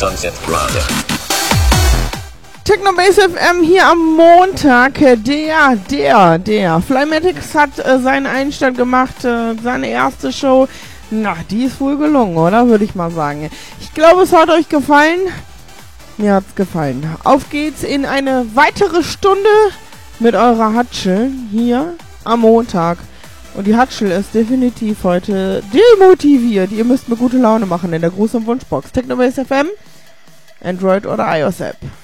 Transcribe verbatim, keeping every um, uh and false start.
Sunset Brother. Technobase F M hier am Montag. Der, der, der. Flymatics hat äh, seinen Einstand gemacht, äh, seine erste Show. Na, die ist wohl gelungen, oder? Würde ich mal sagen. Ich glaube, es hat euch gefallen. Mir hat's gefallen. Auf geht's in eine weitere Stunde mit eurer Hatschel hier am Montag. Und die Hatschel ist definitiv heute demotiviert. Ihr müsst mir gute Laune machen in der Gruß- und Wunschbox. Technobase F M, Android oder iOS App.